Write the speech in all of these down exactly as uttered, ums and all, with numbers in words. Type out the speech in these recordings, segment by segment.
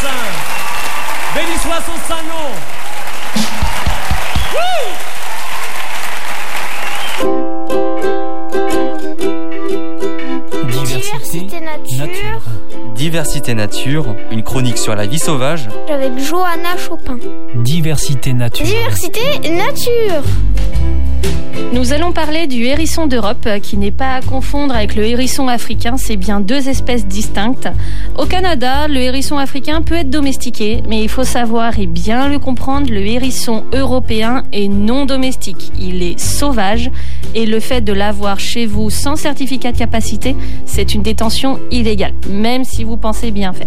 Béni soit son saint nom. Diversité nature. nature. Diversité nature, une chronique sur la vie sauvage. Avec Johanna Chopin. Diversité nature. Diversité nature. Nous allons parler du hérisson d'Europe, qui n'est pas à confondre avec le hérisson africain, c'est bien deux espèces distinctes. Au Canada, le hérisson africain peut être domestiqué, mais il faut savoir et bien le comprendre, le hérisson européen est non domestique. Il est sauvage et le fait de l'avoir chez vous sans certificat de capacité, c'est une détention illégale, même si vous pensez bien faire.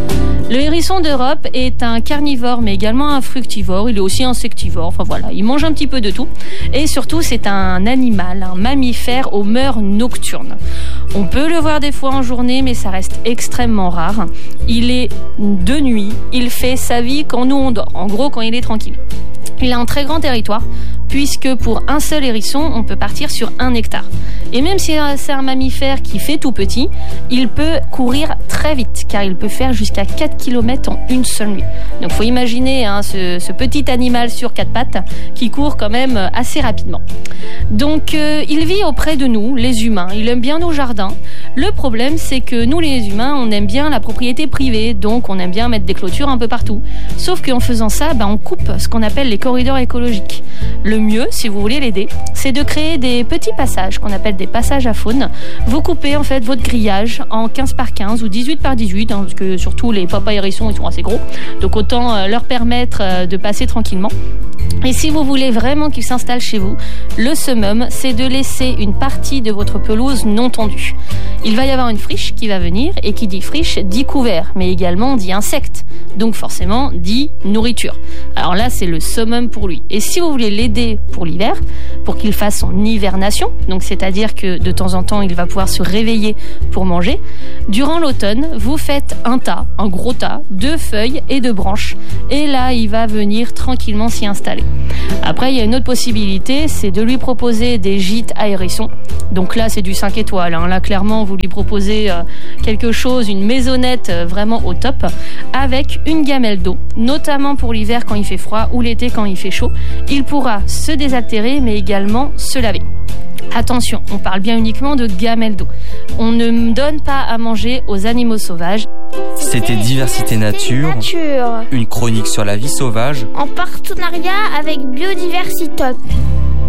Le hérisson d'Europe est un carnivore, mais également un fructivore. Il est aussi insectivore. Enfin voilà, il mange un petit peu de tout. Et surtout, c'est un animal, un mammifère aux mœurs nocturnes. On peut le voir des fois en journée, mais ça reste extrêmement rare. Il est de nuit. Il fait sa vie quand nous on dort. En gros, quand il est tranquille. Il a un très grand territoire, puisque pour un seul hérisson, on peut partir sur un hectare. Et même si c'est un mammifère qui fait tout petit, il peut courir très vite, car il peut faire jusqu'à quatre kilomètres en une seule nuit. Donc il faut imaginer hein, ce, ce petit animal sur quatre pattes qui court quand même assez rapidement. Donc euh, il vit auprès de nous, les humains. Il aime bien nos jardins. Le problème, c'est que nous, les humains, on aime bien la propriété privée, donc on aime bien mettre des clôtures un peu partout. Sauf qu'en faisant ça, bah, on coupe ce qu'on appelle les corridors écologiques. Le mieux, si vous voulez l'aider, c'est de créer des petits passages qu'on appelle des passages à faune. Vous coupez en fait votre grillage en quinze par quinze ou dix-huit par dix-huit, hein, parce que surtout les papas hérissons, ils sont assez gros, donc autant euh, leur permettre euh, de passer tranquillement. Et si vous voulez vraiment qu'ils s'installent chez vous, le summum, c'est de laisser une partie de votre pelouse non tondue. Il va y avoir une friche qui va venir, et qui dit friche dit couvert, mais également dit insecte, donc forcément dit nourriture. Alors là, c'est le summum pour lui. Et si vous voulez l'aider pour l'hiver, pour qu'il fasse son hivernation, donc c'est-à-dire que de temps en temps, il va pouvoir se réveiller pour manger, durant l'automne, vous faites un tas, un gros tas, de feuilles et de branches, et là, il va venir tranquillement s'y installer. Après, il y a une autre possibilité, c'est de lui proposer des gîtes à hérissons. Donc là, c'est du cinq étoiles. Hein. Là, clairement, vous lui proposez euh, quelque chose, une maisonnette euh, vraiment au top, avec une gamelle d'eau, notamment pour l'hiver quand il fait froid ou l'été quand il fait chaud. Il pourra se désaltérer, mais également se laver. Attention, on parle bien uniquement de gamelle d'eau. On ne donne pas à manger aux animaux sauvages. C'était Diversité nature, nature, une chronique sur la vie sauvage, en partenariat avec Biodiversitop.